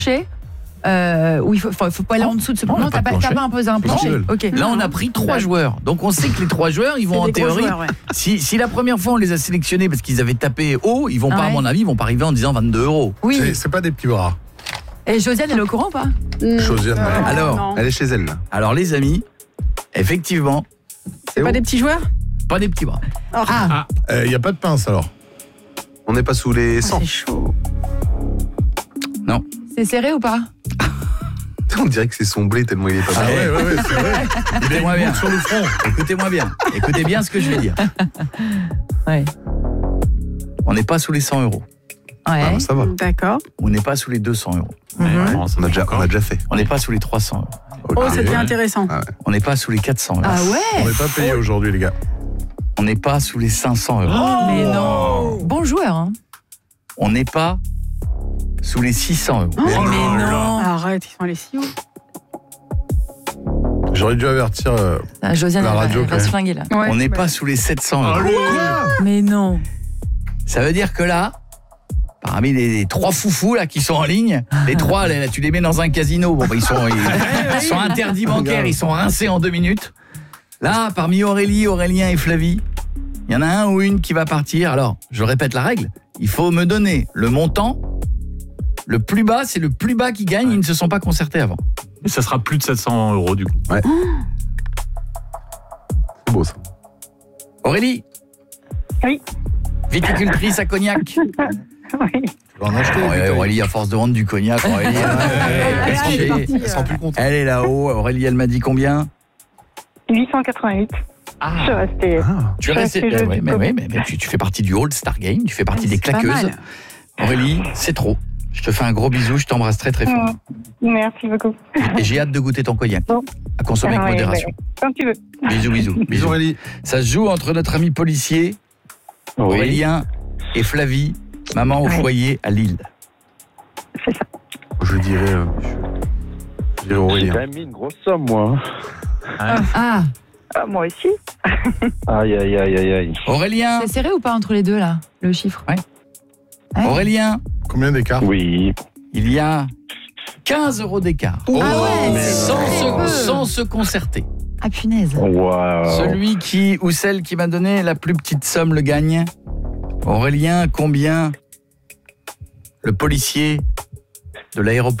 où il faut pas aller en dessous de ce plancher. Non, t'as pas imposé un plancher. Ok. Là, on a pris 3 joueurs. Donc, on sait que les 3 joueurs, ils vont en théorie. Joueurs, ouais. Si la première fois, on les a sélectionnés parce qu'ils avaient tapé haut, ils vont pas, à mon avis, ils vont pas arriver en disant 22 €. Oui. C'est pas des petits bras. Et Josiane, elle est au courant ou pas? Josiane, Alors, non. Elle est chez elle, là. alors, les amis, effectivement, C'est pas des petits joueurs? pas des petits bras. il n'y a pas de pince alors. On n'est pas sous les 100. C'est chaud. Non. C'est serré ou pas? On dirait que c'est son blé tellement il est pas Ah mal. ouais, c'est vrai. Écoutez-moi bien. Sur le front. Écoutez-moi bien. Écoutez bien ce que je vais dire. Ouais. On n'est pas sous les 100 €. Ouais. Ah, ça va. D'accord. On n'est pas sous les 200 €. On a déjà fait. On n'est pas sous les 300 €. Oh, ça devient intéressant. On n'est pas sous les 400 €. Ah On ouais. n'est pas payé aujourd'hui, les gars. On n'est pas sous les 500 €. Mais non. Bon joueur, hein. On n'est pas sous les 600 €. Mais non. Arrête, ils sont allés si haut. J'aurais dû avertir. Josiane, La elle radio, va quand se même. flinguer là. Ouais, On n'est bah, pas sous les 700 €. Mais non. Ça veut dire que là, parmi les 3 foufous là qui sont en ligne, les 3 là, tu les mets dans un casino. Bon, bah, ils sont interdits bancaires, ils sont rincés en 2 minutes. Là, parmi Aurélie, Aurélien et Flavie, il y en a un ou une qui va partir. Alors, je répète la règle, il faut me donner le montant. Le plus bas, c'est le plus bas qui gagne. Ils ne se sont pas concertés avant. Et ça sera plus de 700 € du coup. C'est beau, ça. Aurélie. Oui. Viticultrice à Cognac. Oui. Tu vas en acheter. Ouais, Aurélie, à force de vendre du cognac, Aurélie, Elle sera plus contente. elle est là-haut. Aurélie, elle m'a dit combien? 888. Je suis restée. Tu restes. Mais tu fais partie du All Star Game, tu fais partie des c'est pas claqueuses. mal. Aurélie, c'est trop. Je te fais un gros bisou, je t'embrasse très très fort. Merci beaucoup. Et j'ai hâte de goûter ton cognac. Bon. À consommer avec modération. Quand tu veux. Bisous, bisous. Bisous, Aurélie. Ça se joue entre notre ami policier, Aurélien et Flavie, maman au foyer à Lille. C'est ça. Je dirais J'ai Aurélien. quand même mis une grosse somme, moi. Ah. Moi aussi. Aïe, aïe, aïe, aïe, aïe. Aurélien. C'est serré ou pas entre les deux là, le chiffre? Ouais. Aurélien. Combien d'écart? Oui. Il y a 15 € d'écart. Ah ouais, c'est très peu. Sans se concerter. Ah punaise. Waouh. Celui qui ou celle qui m'a donné la plus petite somme le gagne. Aurélien, combien le policier de l'aéroport